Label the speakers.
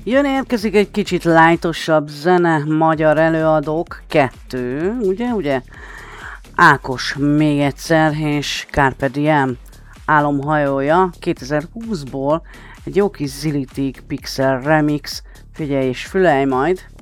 Speaker 1: Érkezik egy kicsit lightosabb zene, magyar előadók, 2, ugye? Ákos még egyszer, és Carpe Diem álomhajója 2020-ból, egy jó kis Zilitik Pixel remix, figyelj és fülelj majd!